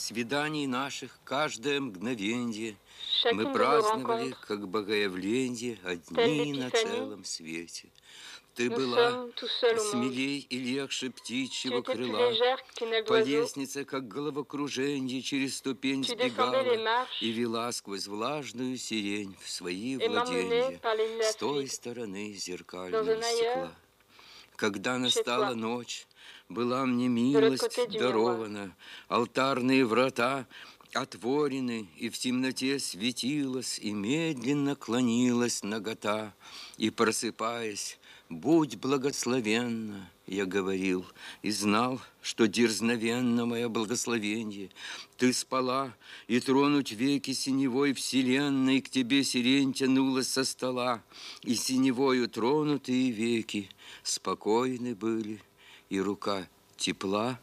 свиданий наших каждое мгновенье мы Chacune de nos праздновали, rencontres, как богоявленье, telle одни на l'épiphanie, целом свете. Ты nous была sommes tout seuls au monde. смелей и легче Tu птичьего étais plus крыла, légère qu'une aile по d'oiseau. лестнице, как головокруженье, через ступень Tu descendais les сбегала marches и вела сквозь влажную сирень в свои et m'emmenais владенья par les nuits с той fluides стороны dans зеркального un ailleurs стекла. Когда chez настала toi, ночь, была мне de l'autre милость côté du miroir. дарована, алтарные врата отворены, и в темноте светилась, и медленно клонилась нагота, и, просыпаясь, будь благословенна, я говорил, и знал, что дерзновенно мое благословенье. Ты спала, и тронуть веки синевой вселенной к тебе сирень тянулась со стола, и синевою тронутые веки спокойны были, и рука тепла.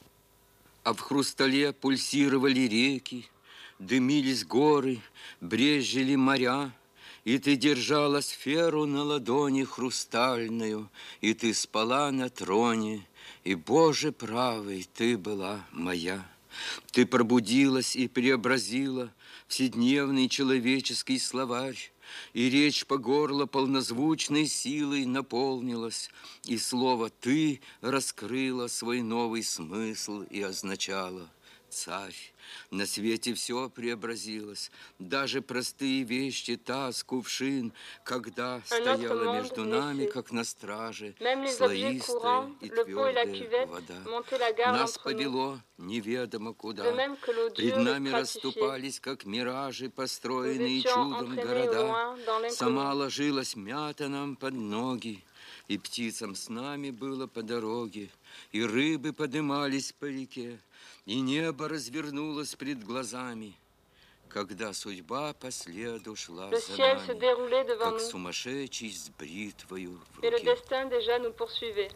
А в хрустале пульсировали реки, дымились горы, брезжили моря, и ты держала сферу на ладони хрустальную, и ты спала на троне, и, Боже правый, ты была моя. Ты пробудилась и преобразила вседневный человеческий словарь, и речь по горло полнозвучной силой наполнилась, и слово «ты» раскрыло свой новый смысл и означало «царь». На свете все преобразилось, даже простые вещи, таз, кувшин, когда стояла между нами, как на страже, слоистая и твердая вода. Нас повело неведомо куда, пред нами расступались, как миражи, построенные чудом города. Сама ложилась мята нам под ноги, и птицам с нами было по дороге, и рыбы подымались по реке, и небо развернулось пред глазами, когда судьба по следу шла за нами, как сумасшедший с бритвою в руке. Et le destin déjà nous poursuivait.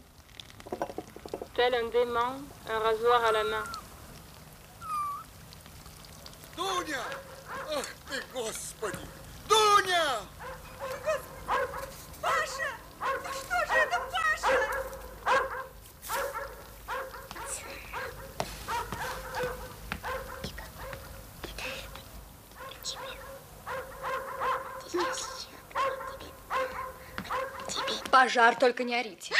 Tel un dément, un rasoir à la main. Дуня! Ах ты, Господи! Дуня! Паша! Ну что же это, Паша? Пожар, только не орите.